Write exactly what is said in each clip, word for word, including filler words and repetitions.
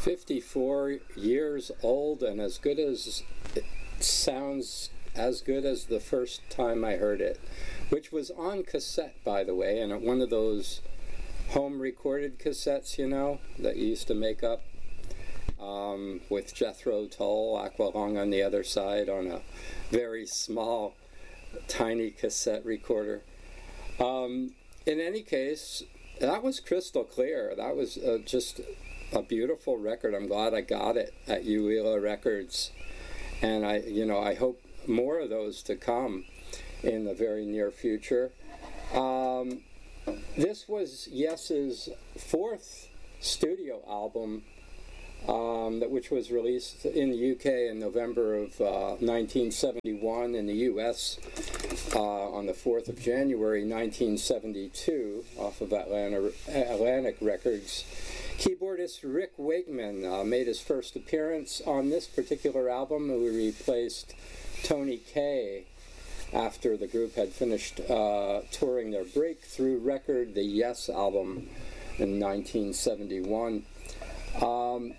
fifty-four years old and as good as it sounds, as good as the first time I heard it, which was on cassette, by the way, and one of those home recorded cassettes, you know, that you used to make up um, with Jethro Tull, Aqualung on the other side on a very small, tiny cassette recorder. Um, in any case, that was crystal clear. That was uh, just a beautiful record. I'm glad I got it at Uila Records, and I, you know, I hope more of those to come in the very near future. Um, this was Yes's fourth studio album, um, that which was released in the U K in November of uh, nineteen seventy-one, in the U S uh, on the fourth of January nineteen seventy-two, off of Atlanta, Atlantic Records. Keyboardist Rick Wakeman uh, made his first appearance on this particular album. We replaced Tony Kaye after the group had finished uh, touring their breakthrough record, the Yes album, in nineteen seventy-one. Um,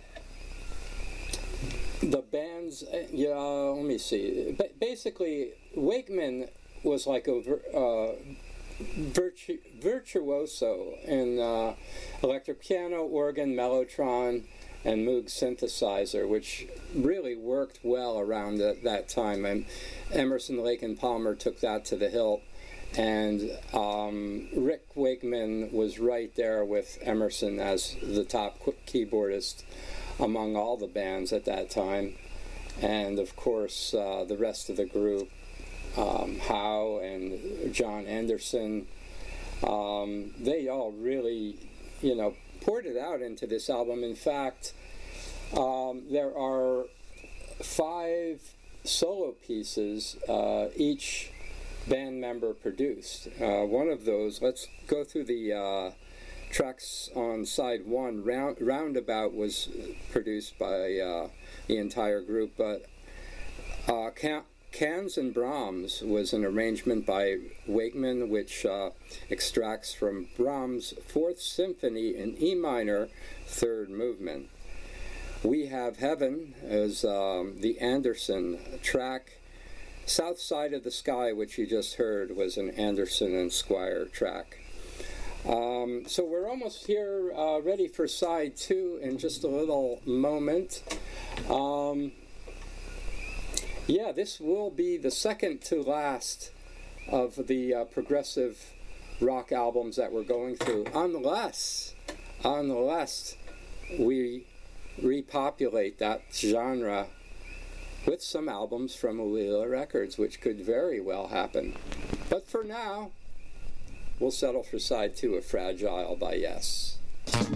the band's, yeah, let me see. Ba- basically, Wakeman was like a uh, virtu- virtuoso in uh, electric piano, organ, mellotron, and Moog synthesizer, which really worked well around the, that time. And Emerson, Lake and Palmer took that to the hilt, and um, Rick Wakeman was right there with Emerson as the top keyboardist among all the bands at that time. And of course, uh, the rest of the group, um, Howe and John Anderson, um, they all really, you know, poured it out into this album. In fact, um, there are five solo pieces uh, each band member produced. Uh, one of those, let's go through the uh, tracks on side one. Round, Roundabout was produced by uh, the entire group, but uh, Can- Cans and Brahms was an arrangement by Wakeman, which uh, extracts from Brahms' Fourth Symphony in E minor, third movement. We Have Heaven is um, the Anderson track. South Side of the Sky, which you just heard, was an Anderson and Squire track. Um, so we're almost here, uh, ready for side two in just a little moment. Um, yeah, this will be the second to last of the uh, progressive rock albums that we're going through, unless, unless we repopulate that genre with some albums from Uila Records, which could very well happen. But for now, we'll settle for side two of Fragile by Yes.